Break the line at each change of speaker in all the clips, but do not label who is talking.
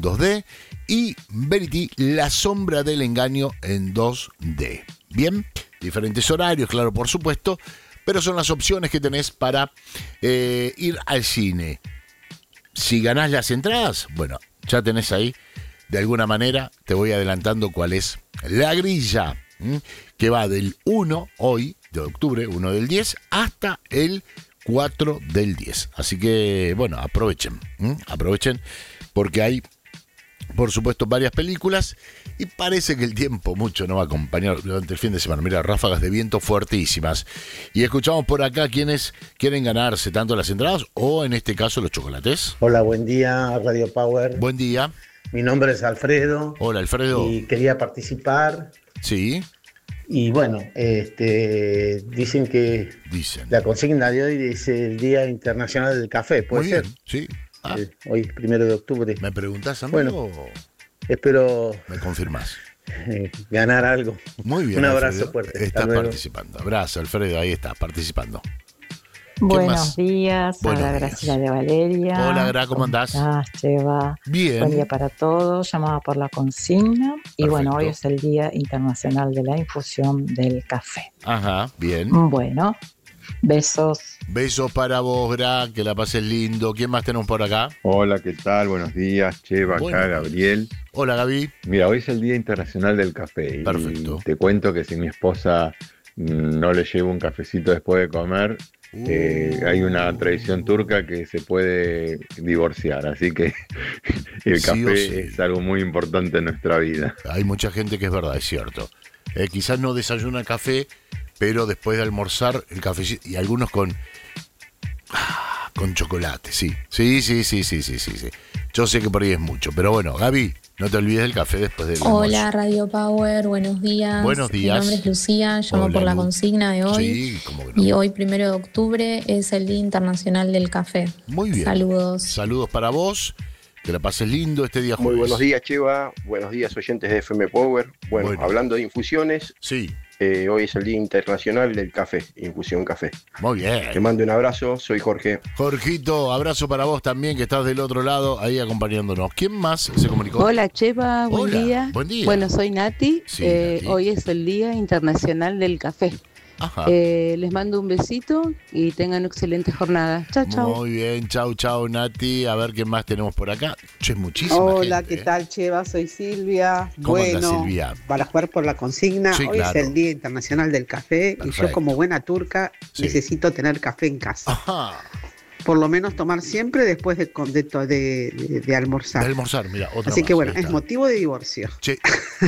2D, y Verity, La sombra del engaño en 2D. Bien, diferentes horarios, claro, por supuesto, pero son las opciones que tenés para ir al cine. Si ganás las entradas, bueno, ya tenés ahí, de alguna manera, te voy adelantando cuál es la grilla, que va del 1 hoy, de octubre, 1 del 10, hasta el 4 del 10. Así que, bueno, aprovechen, porque hay, por supuesto, varias películas y parece que el tiempo mucho no va a acompañar durante el fin de semana. Mira, ráfagas de viento fuertísimas. Y escuchamos por acá quienes quieren ganarse tanto las entradas o, en este caso, los chocolates.
Hola, buen día, Radio Power.
Buen día.
Mi nombre es Alfredo.
Hola, Alfredo.
Y quería participar.
Sí.
Y bueno, dicen que la consigna de hoy es el Día Internacional del Café, ¿puede ser?
Bien, sí.
Hoy es 1 de octubre.
¿Me preguntás a mí?
Bueno, espero...
Me confirmás.
Ganar algo.
Muy bien.
Un abrazo
Alfredo.
fuerte.
Estás participando. Abrazo, Alfredo, ahí estás participando.
Buenos días, hola Graciela de Valeria.
Hola, Gra, ¿cómo andás?
Cheva?
Bien.
Buen día para todos, llamaba por la consigna. Y
Perfecto.
bueno, hoy es el Día Internacional de la Infusión del Café.
Ajá, bien.
Bueno, besos.
Besos para vos, Gra, que la pases lindo. ¿Quién más tenemos por acá?
Hola, ¿qué tal? Buenos días, Cheva, acá Gabriel.
Hola, Gaby.
Mira, hoy es el Día Internacional del Café.
Perfecto.
Y te cuento que si mi esposa no le llevo un cafecito después de comer, hay una tradición turca que se puede divorciar, así que el café es algo muy importante en nuestra vida.
Hay mucha gente que es verdad, es cierto. Quizás no desayuna café, pero después de almorzar el cafecito, y algunos con chocolate, sí. Sí. Yo sé que por ahí es mucho, pero bueno, Gaby, no te olvides del café después del almuerzo.
Hola Radio Power, buenos días.
Buenos días.
Mi nombre es Lucía, llamo por la consigna de hoy.
Sí, cómo que no.
Y hoy, 1 de octubre, es el Día Internacional del Café.
Muy bien.
Saludos.
Saludos para vos, que la pases lindo este día jueves.
Muy buenos días, Cheva. Buenos días, oyentes de FM Power. Bueno, hablando de infusiones,
sí.
Hoy es el Día Internacional del Café, Infusión Café.
Muy bien.
Te mando un abrazo, soy Jorge.
Jorgito, abrazo para vos también, que estás del otro lado, ahí acompañándonos. ¿Quién más se comunicó?
Hola, Cheva, buen día.
Buen día.
Bueno, soy Nati.
Sí, Nati.
Hoy es el Día Internacional del Café.
Ajá.
Les mando un besito y tengan una excelente jornada. Chao, chao.
Muy bien, chau, Nati. A ver qué más tenemos por acá. Che, muchísima
Hola,
gente,
¿qué tal, Cheva? Soy Silvia.
¿Cómo andás, Silvia?
Para jugar por la consigna,
Sí,
hoy
claro.
es el Día Internacional del Café.
Perfecto.
Y yo, como buena turca, necesito tener café en casa.
Ajá.
Por lo menos tomar siempre después de almorzar.
De almorzar, mira, otra
Así
más,
que bueno,
ahí
es
está.
motivo de divorcio.
Che.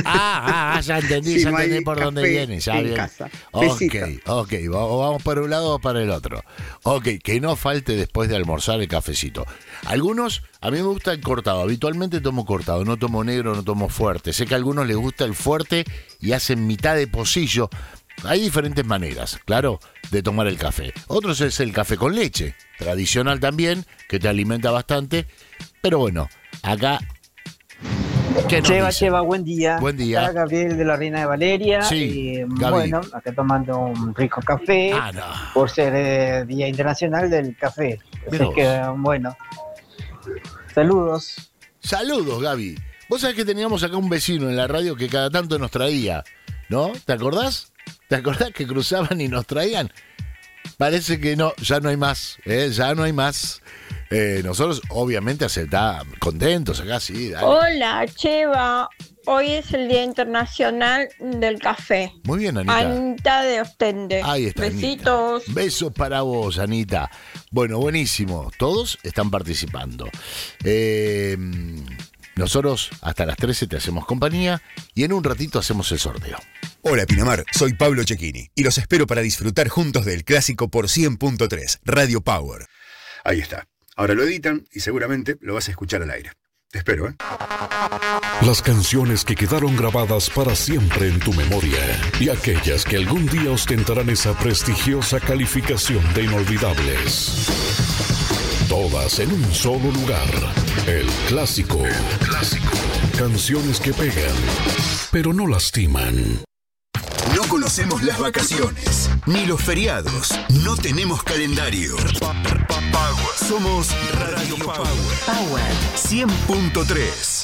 Ya entendí,
Si
ya
no hay
entendí por dónde
café
viene. Ya
en
bien.
casa.
Ok,
Besito.
vamos para un lado o para el otro. Ok, que no falte después de almorzar el cafecito. Algunos, a mí me gusta el cortado. Habitualmente tomo cortado, no tomo negro, no tomo fuerte. Sé que a algunos les gusta el fuerte y hacen mitad de pocillo. Hay diferentes maneras, claro, de tomar el café. Otros es el café con leche, tradicional también, que te alimenta bastante. Pero bueno, acá... ¿qué nos dicen?
Cheva, buen día.
Buen día.
Acá Gabriel de la Reina de Valeria.
Sí,
y,
Gaby.
bueno, acá tomando un rico café por ser Día Internacional del Café.
Mirá
Así que, bueno, saludos.
Saludos, Gaby. Vos sabés que teníamos acá un vecino en la radio que cada tanto nos traía, ¿no? ¿Te acordás? ¿Te acordás que cruzaban y nos traían? Parece que no, ya no hay más, ya no hay más. Nosotros, obviamente, contentos acá, sí. Dale.
Hola, Cheva. Hoy es el Día Internacional del Café.
Muy bien, Anita.
Anita de Ostende.
Ahí está,
Besitos.
Anita. Besos para vos, Anita. Bueno, buenísimo. Todos están participando. Nosotros hasta las 13 te hacemos compañía y en un ratito hacemos el sorteo.
Hola Pinamar, soy Pablo Cecchini y los espero para disfrutar juntos del clásico por 100.3, Radio Power. Ahí está. Ahora lo editan y seguramente lo vas a escuchar al aire. Te espero, ¿eh?
Las canciones que quedaron grabadas para siempre en tu memoria y aquellas que algún día ostentarán esa prestigiosa calificación de inolvidables. Todas en un solo lugar. El clásico. Canciones que pegan, pero no lastiman.
No conocemos las vacaciones, ni los feriados. No tenemos calendario. Somos Radio Power. 100.3.